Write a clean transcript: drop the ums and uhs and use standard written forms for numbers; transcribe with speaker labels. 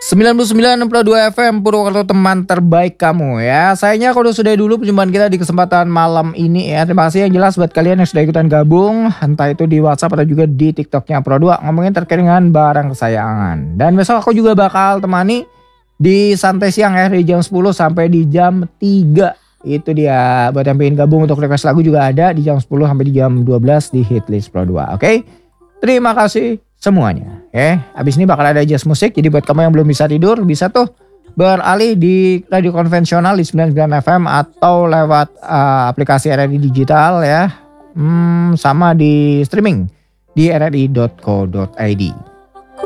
Speaker 1: 99,2 FM Purwokerto, teman terbaik kamu ya. Sayangnya kalau sudah dulu perjumpaan kita di kesempatan malam ini ya. Terima kasih yang jelas buat kalian yang sudah ikutan gabung, entah itu di WhatsApp atau juga di TikToknya Pro2 ngomongin terkait dengan barang kesayangan. Dan besok aku juga bakal temani di santai siang ya, dari jam 10 sampai di jam 3. Itu dia, buat yang pengen gabung untuk request lagu juga ada di jam 10 sampai di jam 12 di Hitlist Pro2. Oke? Terima kasih semuanya. Abis ini bakal ada jazz musik. Jadi buat kamu yang belum bisa tidur, bisa tuh beralih di radio konvensional di 99 FM atau lewat aplikasi RRI Digital ya. Sama di streaming di rri.co.id.